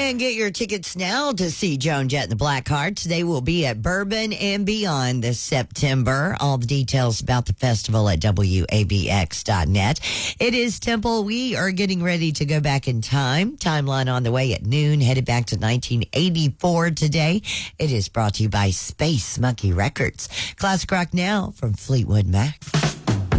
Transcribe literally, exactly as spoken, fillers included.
And get your tickets now to see Joan Jett and the Blackhearts. They will be at Bourbon and Beyond this September. All the details about the festival at W A B X dot net. It is Temple. We are getting ready to go back in time. Timeline on the way at noon. Headed back to nineteen eighty-four today. It is brought to you by Space Monkey Records. Classic rock now from Fleetwood Mac.